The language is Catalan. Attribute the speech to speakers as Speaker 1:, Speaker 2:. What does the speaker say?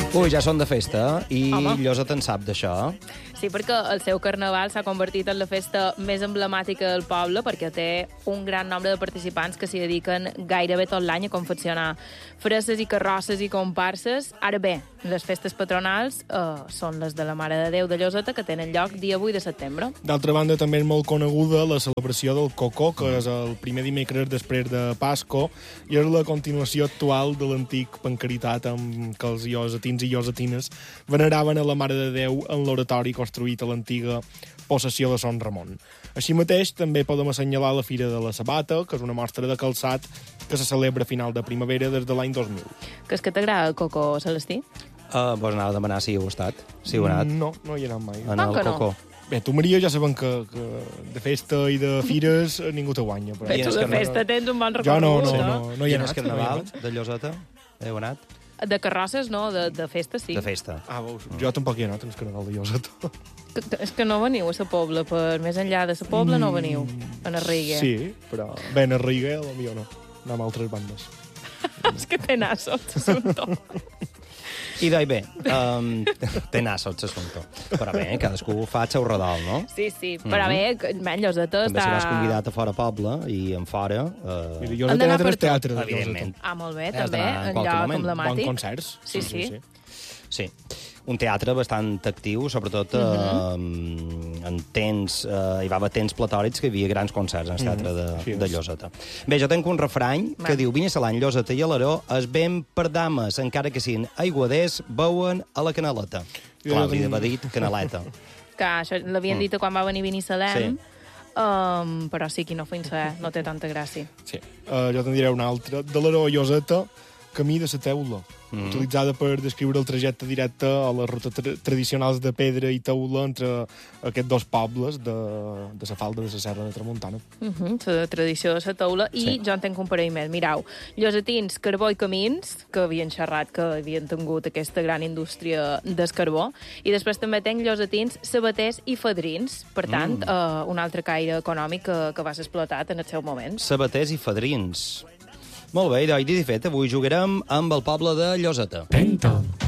Speaker 1: Ui, ja són de festa, i
Speaker 2: Home.
Speaker 1: Lloseta en sap d'això.
Speaker 2: Sí, perquè el seu carnaval s'ha convertit en la festa més emblemàtica del poble perquè té un gran nombre de participants que s'hi dediquen gairebé tot l'any a confeccionar fresses i carrosses i comparses. Ara bé, les festes patronals són les de la Mare de Déu de Lloseta, que tenen lloc dia 8 de setembre.
Speaker 3: D'altra banda, també és molt coneguda la celebració del Cocó, que és el primer dimecres després de Pasco, i és la continuació actual de l'antic pancaritat amb què els llosetins i llosetines veneraven a la Mare de Déu en l'oratori construït a l'antiga possessió de Son Ramon. Així mateix, també podem assenyalar la Fira de la Sabata, que és una mostra de calçat que se celebra a final de primavera des de l'any 2000.
Speaker 2: Que és que t'agrada el coco, Celestí?
Speaker 1: Pues anava a demanar si hi heu estat. Si heu anat
Speaker 3: No, no hi he anat mai.
Speaker 1: en el
Speaker 2: que no?
Speaker 1: Cocó.
Speaker 3: Bé, tu, Maria, ja sabem que de festa i de fires ningú te guanya. Però...
Speaker 2: Bé, tu de festa tens un bon
Speaker 3: Jo no
Speaker 2: recorregut,
Speaker 3: hi he
Speaker 1: I en el
Speaker 3: anat.
Speaker 1: carnaval de Lloseta? Heu anat?
Speaker 2: De carrosses, no, de festa, sí.
Speaker 1: De festa.
Speaker 3: Ah, veus, jo tampoc hi he anat en el carnaval de Lloseta.
Speaker 2: És que no veniu a la Pobla, per més enllà de la Pobla no veniu, a Narriga.
Speaker 3: Sí, però bé, a Riga, potser no. Anem a altres bandes.
Speaker 2: És que té nassos, l'assumpte.
Speaker 1: I doncs bé, té nassos, l'assumpte. Però bé, cadascú fa el seu rodol, no?
Speaker 2: Sí, sí, però bé, Lloseta
Speaker 1: També
Speaker 2: està...
Speaker 1: seràs convidat a fora poble i en fora...
Speaker 3: Mira,
Speaker 2: Hem
Speaker 3: Lloseta
Speaker 2: d'anar
Speaker 3: teatre
Speaker 2: per
Speaker 3: és teatre de
Speaker 1: evidentment.
Speaker 3: Lloseta.
Speaker 2: Ah, molt bé,
Speaker 1: Has
Speaker 2: també,
Speaker 1: d'anar en
Speaker 2: en
Speaker 1: qualque
Speaker 2: lloc
Speaker 1: moment.
Speaker 2: emblemàtic.
Speaker 3: Bons concerts.
Speaker 2: Sí.
Speaker 1: Sí, un teatre bastant actiu, sobretot en temps... hi va haver temps platòrics que hi havia grans concerts en el teatre de Lloseta. Bé, jo tenc un refrany que diu «Vine a l'any Lloseta i Alaró es ven per dames, encara que siguin aiguaders, beuen a la canaleta». Clar, li va dit canaleta.
Speaker 2: Que això l'havien dit quan va venir Binissalem, però sí, qui no fins no té tanta gràcia.
Speaker 3: Sí. Jo te'n diré una altra. De l'Aró a Lloseta, camí de la teula, utilitzada per descriure el trajecte directe a les rutes tradicionals de pedra i teula entre aquests dos pobles de la falda de la Serra de Tramuntana.
Speaker 2: La tradició de la taula. I jo en tenc un parell més. Mirau, llosetins, carbó i camins, que havien xerrat que havien tingut aquesta gran indústria del carbó, i després també tenc llosetins, sabaters i fadrins. Per tant, un altre caire econòmic que va ser explotat en el seu moment.
Speaker 1: Sabaters i fadrins. Molt bé, doncs, dit i fet, avui jugarem amb el poble de Lloseta.
Speaker 4: Penta.